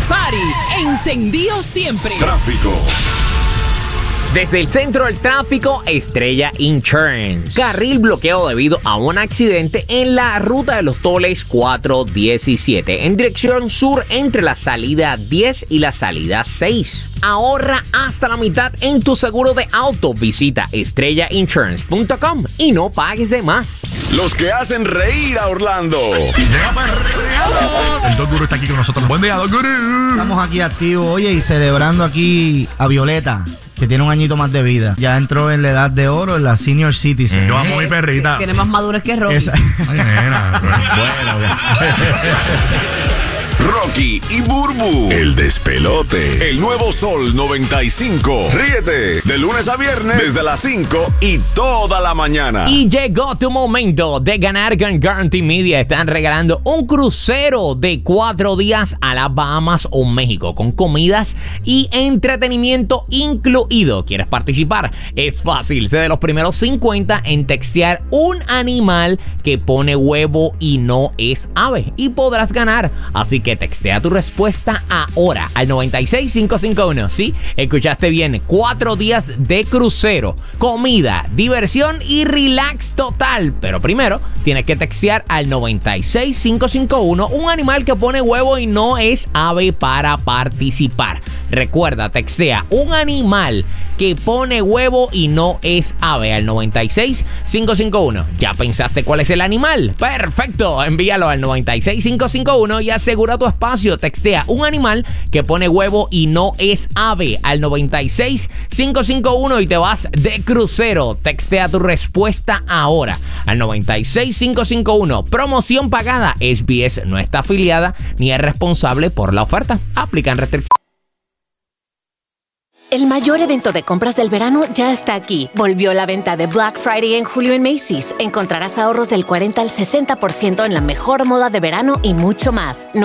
Party, encendido siempre. Tráfico. Desde el centro del tráfico, Estrella Insurance. Carril bloqueado debido a un accidente en la ruta de los Toles 417, en dirección sur entre la salida 10 y la salida 6. Ahorra hasta la mitad en tu seguro de auto. Visita estrellainsurance.com y no pagues de más. Los que hacen reír a Orlando. Llega perreado. El Doc Guru está aquí con nosotros. Buen día, Doc Guru. Estamos aquí activos, oye, y celebrando aquí a Violeta, que tiene un añito más de vida. Ya entró en la edad de oro, en la senior citizen. Yo amo a mi perrita. Tiene más madurez que Rocky. Ay, nena. Bueno. Rocky y Burbu. El despelote. El nuevo Sol 95. Ríete de lunes a viernes desde las 5 y toda la mañana. Y llegó tu momento de ganar con Guarantee Media. Están regalando un crucero de 4 días a las Bahamas o México con comidas y entretenimiento incluido. ¿Quieres participar? Es fácil. Sé de los primeros 50 en textear un animal que pone huevo y no es ave. Y podrás ganar. Así que textea tu respuesta ahora al 96551. ¿Sí? Escuchaste bien. 4 días de crucero, comida, diversión y relax total. Pero primero tienes que textear al 96551 un animal que pone huevo y no es ave para participar. Recuerda, textea un animal que pone huevo y no es ave al 96551. ¿Ya pensaste cuál es el animal? Perfecto, envíalo al 96551 y asegura tu espacio. Textea un animal que pone huevo y no es ave al 96551 y te vas de crucero. Textea tu respuesta ahora al 96551. Promoción pagada. SBS no está afiliada ni es responsable por la oferta. Aplican restricciones. El mayor evento de compras del verano ya está aquí. Volvió la venta de Black Friday en julio en Macy's. Encontrarás ahorros del 40 al 60% en la mejor moda de verano y mucho más.